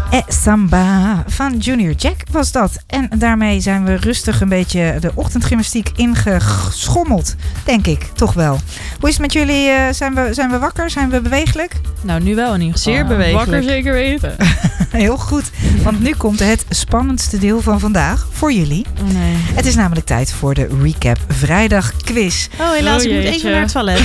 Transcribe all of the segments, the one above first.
Samba van Junior Jack was dat. En daarmee zijn we rustig een beetje de ochtendgymnastiek ingeschommeld. Denk ik, toch wel. Hoe is het met jullie? Zijn we wakker? Zijn we bewegelijk? Nou, nu wel in ieder geval. Zeer bewegelijk. Wakker zeker weten. Heel goed, want nu komt het spannendste deel van vandaag voor jullie. Oh nee. Het is namelijk tijd voor de Recap Vrijdag quiz. Oh, helaas, ik moet even naar het toilet.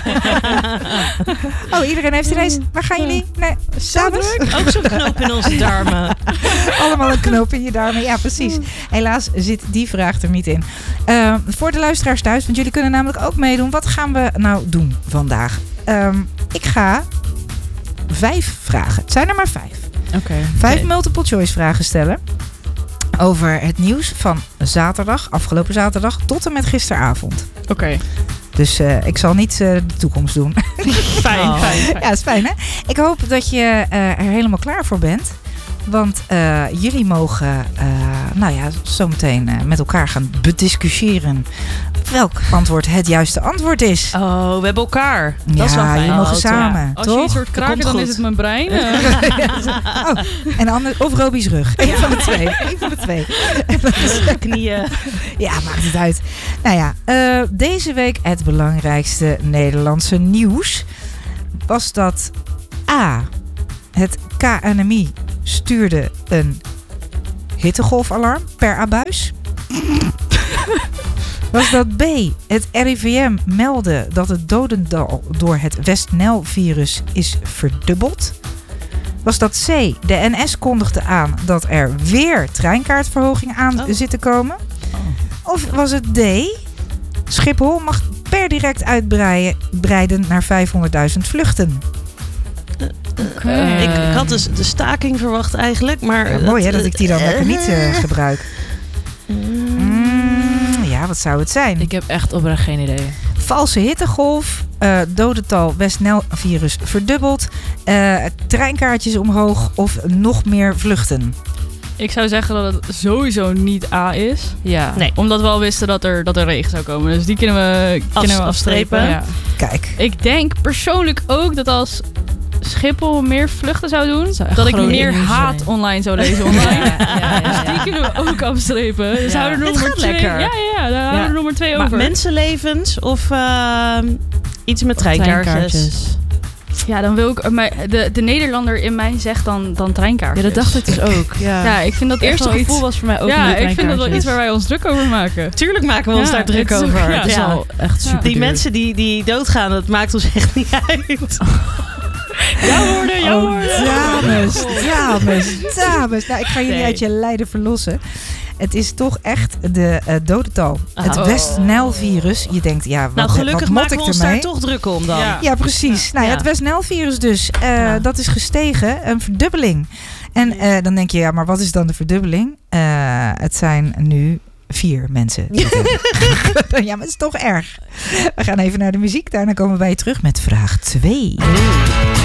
Oh, iedereen heeft ineens... Waar gaan jullie? Nee, samen? Ook zo'n knoop in onze darmen. Allemaal een knoop in je darmen. Ja, precies. Helaas zit die vraag er niet in. Voor de luisteraars thuis, want jullie kunnen namelijk ook meedoen. Wat gaan we nou doen vandaag? Ik ga 5 vragen. Het zijn er maar 5. Oké. 5 multiple choice vragen stellen. Over het nieuws van afgelopen zaterdag, tot en met gisteravond. Oké. Dus ik zal niet de toekomst doen. Fijn. Ja, dat is fijn hè. Ik hoop dat je er helemaal klaar voor bent. Want jullie mogen zometeen met elkaar gaan bediscussiëren welk antwoord het juiste antwoord is. Oh, we hebben elkaar. Dat Ja, is wel fijn. jullie mogen samen, Ja. Als toch? je iets hoort kraken, komt dan goed. is het mijn brein. En anders, of Robie's rug. Eén van de twee. Knieën. Ja, maakt het uit. Nou ja, deze week het belangrijkste Nederlandse nieuws was dat A. Het KNMI stuurde een hittegolfalarm per abuis. Was dat B. Het RIVM meldde dat het dodendal door het West-Nijl-virus is verdubbeld. Was dat C. De NS kondigde aan dat er weer treinkaartverhoging aan zit te komen. Of was het D. Schiphol mag per direct uitbreiden naar 500.000 vluchten. Ik had dus de staking verwacht eigenlijk, maar... Ja, mooi hè, dat ik die dan lekker niet gebruik. Ja, wat zou het zijn? Ik heb echt oprecht geen idee. Valse hittegolf, dodental West-Nijl-virus verdubbeld, treinkaartjes omhoog of nog meer vluchten. Ik zou zeggen dat het sowieso niet A is. Ja. Nee. Omdat we al wisten dat er regen zou komen. Dus die kunnen we afstrepen. Ja. Kijk. Ik denk persoonlijk ook dat als Schiphol meer vluchten zou doen, Zou echt dat ik grote meer illusie haat zijn. online zou lezen online. Ja. Dus die kunnen we ook afstrepen. Dus houden we er Het nummer gaat 2. lekker. Ja, daar houden we er nummer 2 Maar over. mensenlevens of iets met treinkaartjes? Ja, dan wil ik... Maar de Nederlander in mij zegt dan treinkaartjes. Ja, dat dacht ik dus ook. Ja. Ja, ik vind dat Het eerste echt wel gevoel iets... was voor mij ook Ja, een ik vind dat wel iets waar wij ons druk over maken. Tuurlijk maken we ons Ja, daar druk het is ook- over. ja. Het is al echt super Die duur. mensen die doodgaan, dat maakt ons echt niet uit. Jouw woorden. Dames. Nou, ik ga jullie uit je lijden verlossen. Het is toch echt de dodental. Het West-Nijl-virus. Je denkt, ja, Nou, wat gelukkig mot maken ik we ons ermee? daar toch druk om dan. Ja. Ja, precies. Nou ja, Ja. het West-Nijl-virus dus. Dat is gestegen. Een verdubbeling. En dan denk je, ja, maar wat is dan de verdubbeling? Het zijn nu 4 mensen. Ja, maar het is toch erg. We gaan even naar de muziek. Daarna komen wij terug met vraag 2.